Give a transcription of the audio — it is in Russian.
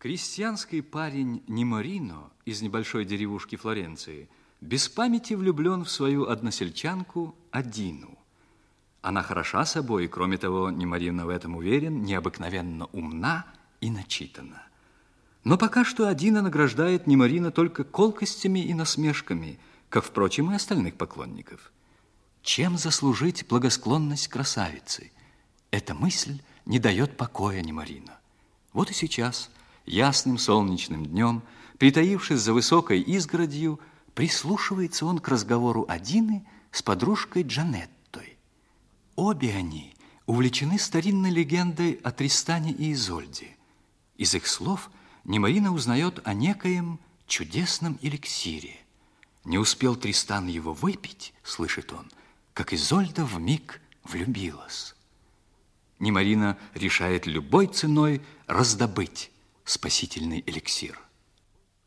Крестьянский парень Неморино из небольшой деревушки Флоренции без памяти влюблен в свою односельчанку Адину. Она хороша собой, и, кроме того, Неморино в этом уверен, необыкновенно умна и начитана. Но пока что Адина награждает Неморино только колкостями и насмешками, как, впрочем, и остальных поклонников. Чем заслужить благосклонность красавицы? Эта мысль не дает покоя Неморино. Вот и сейчас, ясным солнечным днем, притаившись за высокой изгородью, прислушивается он к разговору Адины с подружкой Джанеттой. Обе они увлечены старинной легендой о Тристане и Изольде. Из их слов Неморино узнает о некоем чудесном эликсире. Не успел Тристан его выпить, слышит он, как Изольда вмиг влюбилась. Неморино решает любой ценой раздобыть спасительный эликсир.